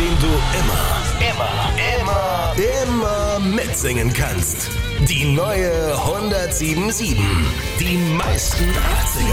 den du immer mitsingen kannst. Die neue 107.7. Die meisten 80er